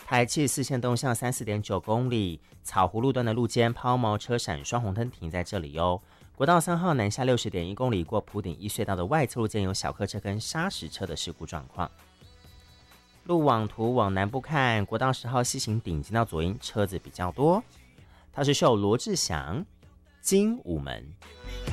台74线东向34.9公里，草湖路段的路肩抛锚车闪双红灯停在这里哦。国道3号南下60.1公里过埔顶一隧道的外侧路肩有小客车跟砂石车的事故状况。路网图往南部看，国道10号西行顶进到左营车子比较多。他是受罗志祥，精武门。